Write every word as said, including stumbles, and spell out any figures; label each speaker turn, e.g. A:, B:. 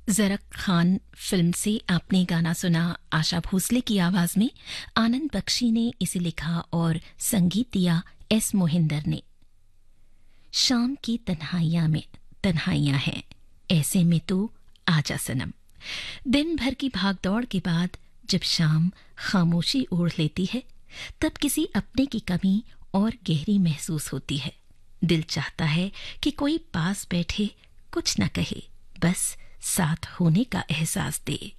A: जरक Khan film से आपने गाना सुना आशा भोसले की आवाज में। आनंद बख्शी ने इसे लिखा और संगीत दिया एस मोहिंदर ने। शाम की तन्हाइयां में तन्हाइयां हैं, ऐसे में तू आजा सनम। दिन भर की भागदौड़ के बाद जब शाम खामोशी ओढ़ लेती है, तब किसी अपने की कमी और गहरी महसूस होती है। दिल चाहता है कि कोई पास बैठे, कुछ न कहे, बस साथ होने का एहसास दे।